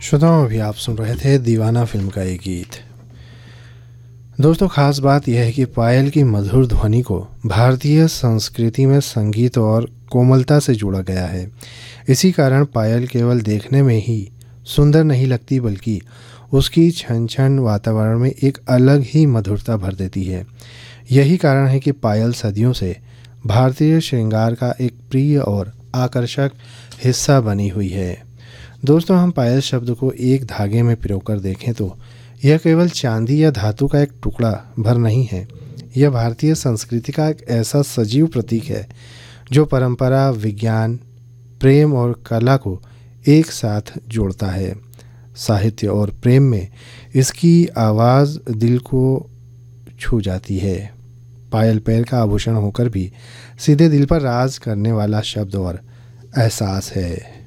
श्रोताओं, अभी आप सुन रहे थे दीवाना फिल्म का एक गीत। दोस्तों, ख़ास बात यह है कि पायल की मधुर ध्वनि को भारतीय संस्कृति में संगीत और कोमलता से जोड़ा गया है। इसी कारण पायल केवल देखने में ही सुंदर नहीं लगती, बल्कि उसकी छन छन वातावरण में एक अलग ही मधुरता भर देती है। यही कारण है कि पायल सदियों से भारतीय श्रृंगार का एक प्रिय और आकर्षक हिस्सा बनी हुई है। दोस्तों, हम पायल शब्द को एक धागे में पिरोकर देखें तो यह केवल चांदी या धातु का एक टुकड़ा भर नहीं है। यह भारतीय संस्कृति का एक ऐसा सजीव प्रतीक है जो परंपरा, विज्ञान, प्रेम और कला को एक साथ जोड़ता है। साहित्य और प्रेम में इसकी आवाज़ दिल को छू जाती है। पायल पैर का आभूषण होकर भी सीधे दिल पर राज करने वाला शब्द और एहसास है।